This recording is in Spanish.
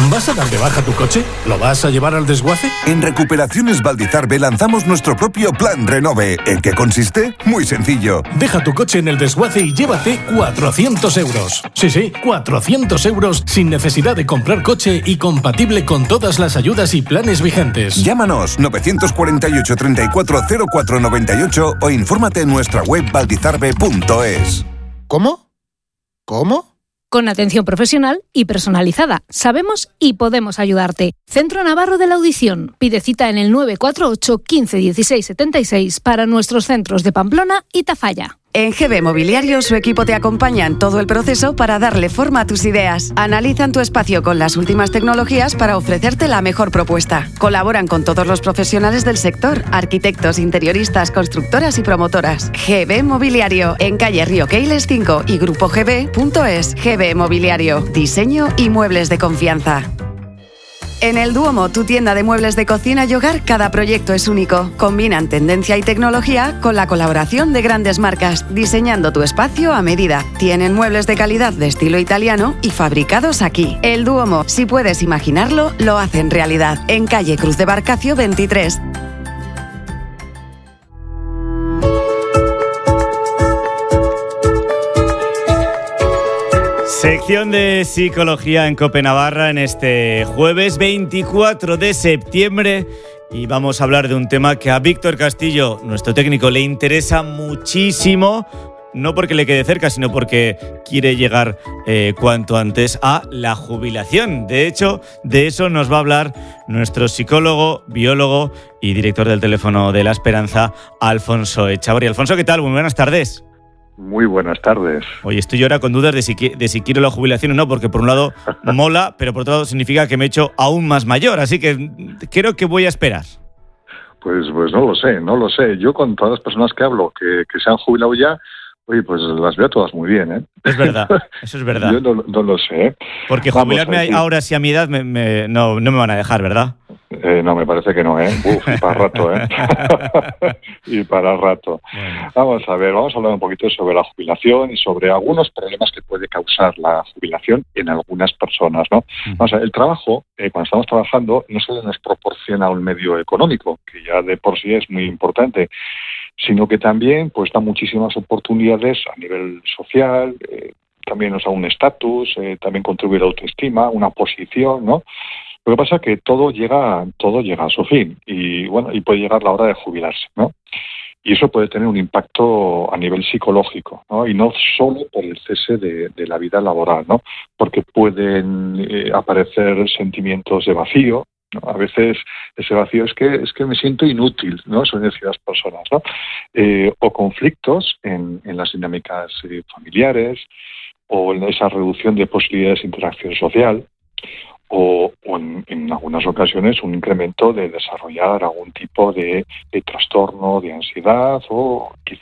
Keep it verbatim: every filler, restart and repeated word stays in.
¿Vas a dar de baja tu coche? ¿Lo vas a llevar al desguace? En Recuperaciones Valdizarbe lanzamos nuestro propio Plan Renove. ¿En qué consiste? Muy sencillo. Deja tu coche en el desguace y llévate cuatrocientos euros. Sí, sí, cuatrocientos euros sin necesidad de comprar coche y compatible con todas las ayudas y planes vigentes. Llámanos novecientos cuarenta y ocho, treinta y cuatro, cero cuatro noventa y ocho o infórmate en nuestra web valdizarbe punto es. ¿Cómo? ¿Cómo? Con atención profesional y personalizada. Sabemos y podemos ayudarte. Centro Navarro de la Audición. Pide cita en el nueve cuatro ocho, quince, dieciséis, setenta y seis para nuestros centros de Pamplona y Tafalla. En G B Mobiliario, su equipo te acompaña en todo el proceso para darle forma a tus ideas. Analizan tu espacio con las últimas tecnologías para ofrecerte la mejor propuesta. Colaboran con todos los profesionales del sector, arquitectos, interioristas, constructoras y promotoras. G B Mobiliario, en calle Río Keiles cinco y grupo g b punto es. G B Mobiliario, diseño y muebles de confianza. En el Duomo, tu tienda de muebles de cocina y hogar, cada proyecto es único. Combinan tendencia y tecnología con la colaboración de grandes marcas, diseñando tu espacio a medida. Tienen muebles de calidad de estilo italiano y fabricados aquí. El Duomo, si puedes imaginarlo, lo hacen realidad. En calle Cruz de Barcacio veintitrés. Sección de Psicología en COPE Navarra en este jueves veinticuatro de septiembre y vamos a hablar de un tema que a Víctor Castillo, nuestro técnico, le interesa muchísimo, no porque le quede cerca, sino porque quiere llegar eh, cuanto antes a la jubilación. De hecho, de eso nos va a hablar nuestro psicólogo, biólogo y director del Teléfono de la Esperanza, Alfonso Echavarri. Alfonso, ¿qué tal? Muy buenas tardes. Muy buenas tardes. Oye, estoy ahora con dudas de si, de si quiero la jubilación o no, porque por un lado mola, pero por otro lado significa que me he hecho aún más mayor, así que creo que voy a esperar. Pues pues no lo sé, no lo sé. Yo con todas las personas que hablo que, que se han jubilado ya, oye, pues las veo todas muy bien, ¿eh? Es verdad, eso es verdad. Yo no, no lo sé, ¿eh? Porque jubilarme ahora sí a mi edad me, me, no, no me van a dejar, ¿verdad? Eh, no, me parece que no, ¿eh? Uf, y para rato, ¿eh? y para rato. Bueno. Vamos a ver, vamos a hablar un poquito sobre la jubilación y sobre algunos problemas que puede causar la jubilación en algunas personas, ¿no? Uh-huh. Vamos a ver, el trabajo, eh, cuando estamos trabajando, no solo nos proporciona un medio económico, que ya de por sí es muy importante, sino que también pues da muchísimas oportunidades a nivel social, eh, también nos da un estatus, eh, también contribuye a la autoestima, una posición, ¿no? Lo que pasa es que todo llega, todo llega a su fin y bueno, y puede llegar la hora de jubilarse, ¿no? Y eso puede tener un impacto a nivel psicológico, ¿no? Y no solo por el cese de, de la vida laboral, ¿no? Porque pueden eh, aparecer sentimientos de vacío, ¿no? A veces ese vacío es que es que me siento inútil, ¿no? Suelen decir las personas, ¿no? Eh, o conflictos en, en las dinámicas eh, familiares, o en esa reducción de posibilidades de interacción social, o, o en, en algunas ocasiones un incremento de desarrollar algún tipo de, de trastorno, de ansiedad o quizá